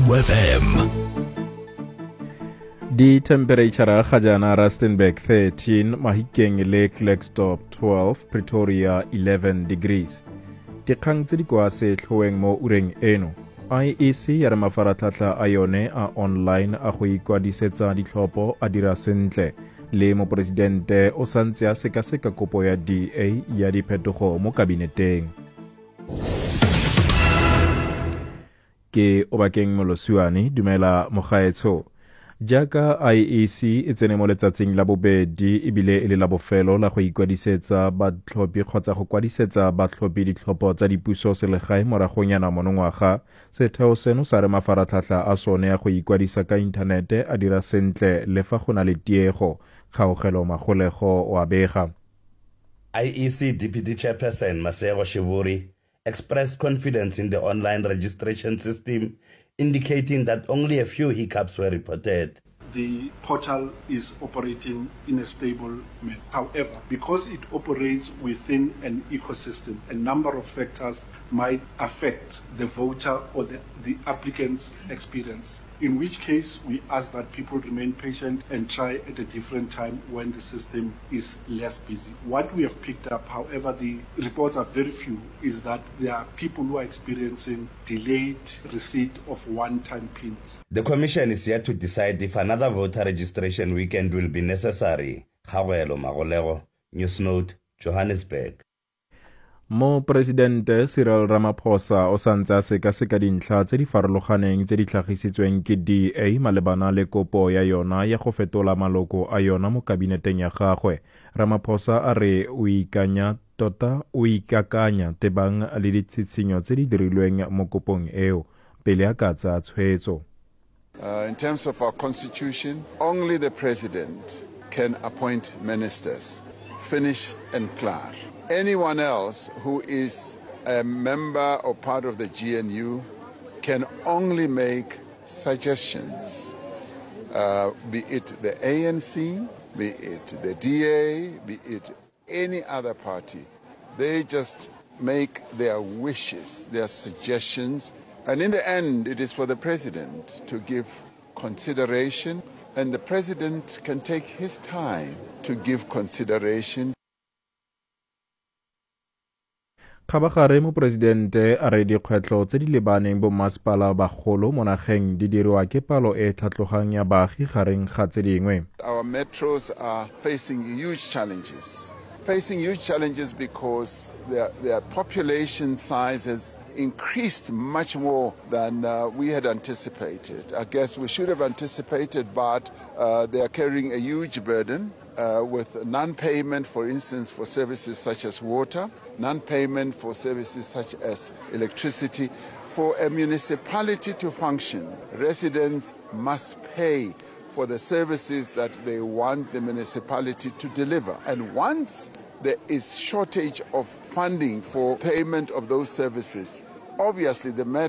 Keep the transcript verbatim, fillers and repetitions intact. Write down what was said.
F M. Di temperature ga jana Rustenburg thirteen, Mahikeng le Klerksdorp twelve, Pretoria eleven degrees. Dikgang tse di kwa setlhoeng mo ureng eno. I E C ya re mafaratlhatlha a yone a online a go ikwadisetsa ditlhopho a dira sentle le moporesidente o santse a sekaseka kopo ya D A ya diphetogo mo kabineteng. Ke Obakeng Molosiwane, dumela mogaetsho. Jaaka I E C e tsene mo letsatsing la bobedi ebile e le la bofelo la go ikwadisetsa batlhophi kgotsa go kwadisetsa batlhophi ditlhopho tsa dipuso selegae moragonyana monongwaga, setheo seno sa re mafaratlhatlha a sone a go ikwadisa ka inthanete a dira sentle le fa go na le tiego, Kgaogelo Magolego o a bega. I E C Deputy Chairperson Masego Shiburi expressed confidence in the online registration system, indicating that only a few hiccups were reported. The portal is operating in a stable manner. However, because it operates within an ecosystem, a number of factors might affect the voter or the, the applicant's experience, in which case we ask that people remain patient and try at a different time when the system is less busy. What we have picked up, however, the reports are very few, is that there are people who are experiencing delayed receipt of one-time pins. The Commission is yet to decide if another voter registration weekend will be necessary. Kgaogelo Magolego, Newsnote, Johannesburg. Mo Presidente Cyril Ramaphosa o santse a sekaseka dintlha tse di farologaneng tse di tlhagisitsweng ke D A malebana le kopo ya yona ya go fetola maloko a yona mo kabineteng ya gagwe. Ramaphosa a re o ikanya tota o ikakanya tebang le ditshitshinyo tse di dirilweng mo kopong eo pele a ka tsa tshwetso. Uh, in terms of our constitution, only the president can appoint ministers, finish and clear. Anyone else who is a member or part of the G N U can only make suggestions, uh, be it the A N C, be it the D A, be it any other party. They just make their wishes, their suggestions, and in the end it is for the president to give consideration, and the president can take his time to give consideration. Khabagare mo Presidente a re dikgwetlho tse di lebaneng bo masepala bagolo mo nageng di diriwa ke palo e tlhatlogang ya baagi gareng ga tse dingwe. Our metros are facing huge challenges. Facing huge challenges because their, their population size has increased much more than uh, we had anticipated. I guess we should have anticipated, but uh, they are carrying a huge burden. Uh, with non-payment, for instance, for services such as water, non-payment for services such as electricity. For a municipality to function, residents must pay for the services that they want the municipality to deliver. And once there is shortage of funding for payment of those services, obviously the